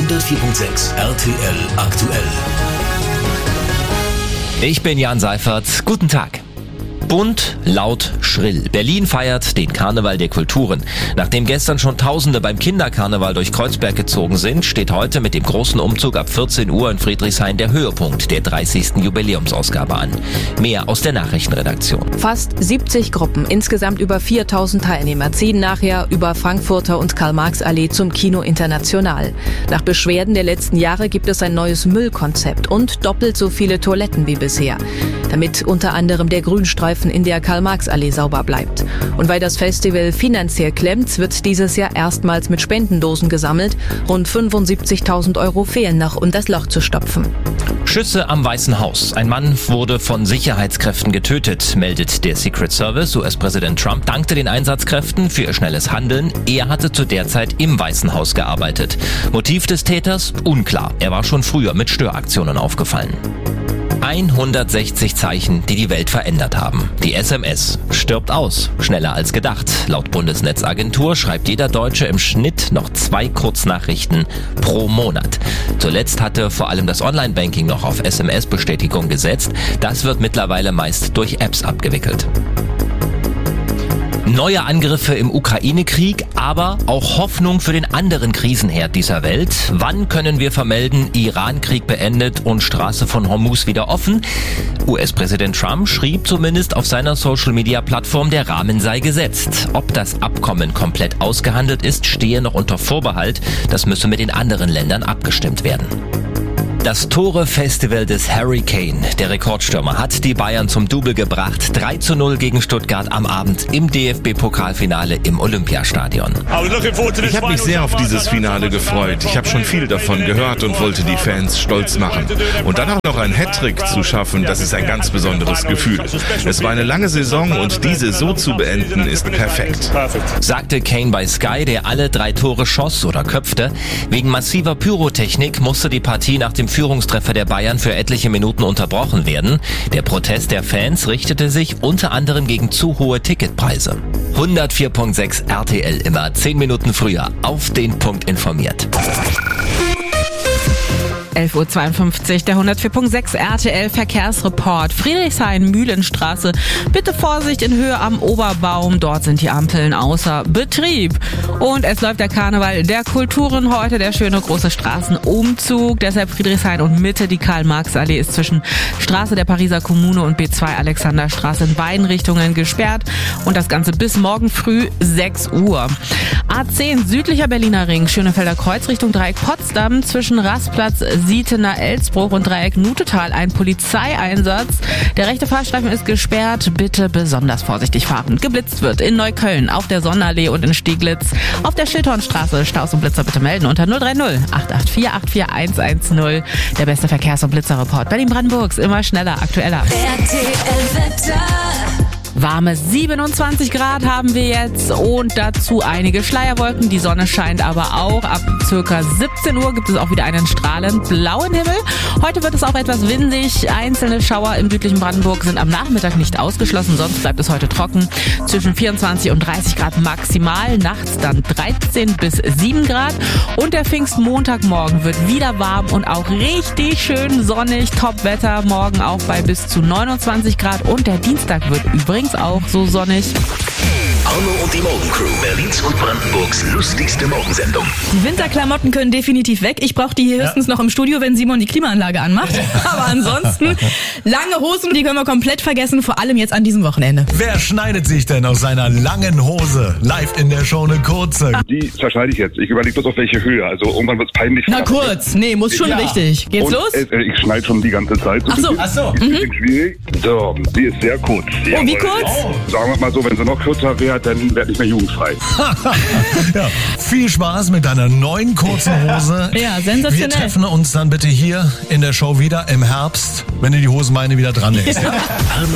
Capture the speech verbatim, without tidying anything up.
hundertvier Komma sechs R T L aktuell. Ich bin Jan Seifert. Guten Tag. Bunt, laut, schrill. Berlin feiert den Karneval der Kulturen. Nachdem gestern schon Tausende beim Kinderkarneval durch Kreuzberg gezogen sind, steht heute mit dem großen Umzug ab vierzehn Uhr in Friedrichshain der Höhepunkt der dreißigsten Jubiläumsausgabe an. Mehr aus der Nachrichtenredaktion. Fast siebzig Gruppen, insgesamt über viertausend Teilnehmer, ziehen nachher über Frankfurter und Karl-Marx-Allee zum Kino International. Nach Beschwerden der letzten Jahre gibt es ein neues Müllkonzept und doppelt so viele Toiletten wie bisher, damit unter anderem der Grünstreifen in der Karl-Marx-Allee sauber bleibt. Und weil das Festival finanziell klemmt, wird dieses Jahr erstmals mit Spendendosen gesammelt. Rund fünfundsiebzigtausend Euro fehlen noch, um das Loch zu stopfen. Schüsse am Weißen Haus. Ein Mann wurde von Sicherheitskräften getötet, meldet der Secret Service. U S-Präsident Trump dankte den Einsatzkräften für ihr schnelles Handeln. Er hatte zu der Zeit im Weißen Haus gearbeitet. Motiv des Täters? Unklar. Er war schon früher mit Störaktionen aufgefallen. hundertsechzig Zeichen, die die Welt verändert haben. Die S M S stirbt aus, schneller als gedacht. Laut Bundesnetzagentur schreibt jeder Deutsche im Schnitt noch zwei Kurznachrichten pro Monat. Zuletzt hatte vor allem das Online-Banking noch auf S M S-Bestätigung gesetzt. Das wird mittlerweile meist durch Apps abgewickelt. Neue Angriffe im Ukraine-Krieg, aber auch Hoffnung für den anderen Krisenherd dieser Welt. Wann können wir vermelden, Iran-Krieg beendet und Straße von Hormuz wieder offen? U S-Präsident Trump schrieb zumindest auf seiner Social-Media-Plattform, der Rahmen sei gesetzt. Ob das Abkommen komplett ausgehandelt ist, stehe noch unter Vorbehalt. Das müsse mit den anderen Ländern abgestimmt werden. Das Tore-Festival des Harry Kane, der Rekordstürmer, hat die Bayern zum Double gebracht. drei zu null gegen Stuttgart am Abend im D F B-Pokalfinale im Olympiastadion. Ich habe mich sehr auf dieses Finale gefreut. Ich habe schon viel davon gehört und wollte die Fans stolz machen. Und dann auch noch einen Hattrick zu schaffen, das ist ein ganz besonderes Gefühl. Es war eine lange Saison und diese so zu beenden ist perfekt. Sagte Kane bei Sky, der alle drei Tore schoss oder köpfte. Wegen massiver Pyrotechnik musste die Partie nach dem Führungstreffer der Bayern für etliche Minuten unterbrochen werden. Der Protest der Fans richtete sich unter anderem gegen zu hohe Ticketpreise. hundertvier Komma sechs R T L, immer zehn Minuten früher auf den Punkt informiert. elf Uhr zweiundfünfzig, der hundertvier Komma sechs R T L Verkehrsreport. Friedrichshain-Mühlenstraße. Bitte Vorsicht in Höhe am Oberbaum. Dort sind die Ampeln außer Betrieb. Und es läuft der Karneval der Kulturen heute, der schöne große Straßenumzug. Deshalb Friedrichshain und Mitte. Die Karl-Marx-Allee ist zwischen Straße der Pariser Kommune und B zwei Alexanderstraße in beiden Richtungen gesperrt. Und das Ganze bis morgen früh sechs Uhr. A zehn, südlicher Berliner Ring, Schönefelder Kreuz Richtung Dreieck Potsdam zwischen Rastplatz Sietener Elsbruch und Dreieck Nutetal ein Polizeieinsatz. Der rechte Fahrstreifen ist gesperrt. Bitte besonders vorsichtig fahren. Geblitzt wird in Neukölln, auf der Sonnenallee und in Stieglitz. Auf der Schildhornstraße Staus und Blitzer bitte melden unter null drei null acht acht vier acht vier eins eins null. Der beste Verkehrs- und Blitzerreport Berlin-Brandenburgs. Immer schneller, aktueller. R T L-Wetter. Warme siebenundzwanzig Grad haben wir jetzt und dazu einige Schleierwolken. Die Sonne scheint aber auch. Ab circa siebzehn Uhr gibt es auch wieder einen strahlend blauen Himmel. Heute wird es auch etwas windig. Einzelne Schauer im südlichen Brandenburg sind am Nachmittag nicht ausgeschlossen. Sonst bleibt es heute trocken. Zwischen vierundzwanzig und dreißig Grad maximal. Nachts dann dreizehn bis sieben Grad. Und der Pfingstmontagmorgen wird wieder warm und auch richtig schön sonnig. Top-Wetter. Morgen auch bei bis zu neunundzwanzig Grad. Und der Dienstag wird übrigens auch so sonnig. Arno und die Morgencrew, Berlins und Brandenburgs lustigste Morgensendung. Die Winterklamotten können definitiv weg. Ich brauche die hier höchstens ja. noch im Studio, wenn Simon die Klimaanlage anmacht. Aber ansonsten, lange Hosen, die können wir komplett vergessen, vor allem jetzt an diesem Wochenende. Wer schneidet sich denn aus seiner langen Hose? Live in der Show eine kurze. Die zerschneide ich jetzt. Ich überlege bloß auf welche Höhe. Also irgendwann wird es peinlich. Na kurz, nee, muss schon ja. richtig. Geht's und, los? Äh, ich schneide schon die ganze Zeit. Ach so. Ach so. Mhm. Schwierig. So, die ist sehr kurz. Oh, wie kurz? Oh. Sagen wir mal so, wenn sie noch kürzer wäre, dann wäre ich mehr jugendfrei. Ja, viel Spaß mit deiner neuen kurzen Hose. Ja, sensationell. Wir treffen uns dann bitte hier in der Show wieder im Herbst, wenn du die Hosenbeine wieder dran legst. Ja.